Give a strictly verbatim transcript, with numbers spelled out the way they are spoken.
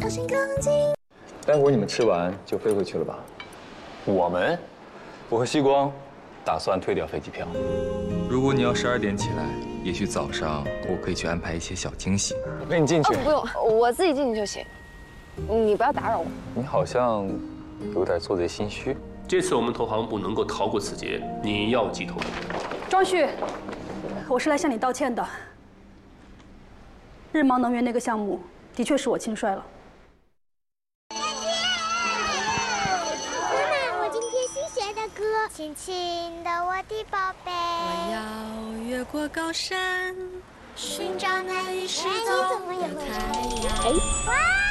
小心更近。 待会儿你们吃完就飞回去了吧？ 我们， 我和西光打算退掉飞机票。如果你要十二点起来，也许早上我可以去安排一些小惊喜。我陪你进去。 哦，不用，我自己进去就行。你不要打扰我。 你好像有点做贼心虚。 这次我们投行不能够逃过此劫，你要记投。 庄旭，我是来向你道歉的。日芒能源那个项目的确是我轻率了。 妈妈，我今天新学的歌，亲亲的我的宝贝。 我要越过高山，寻找那已失踪的太阳。哇！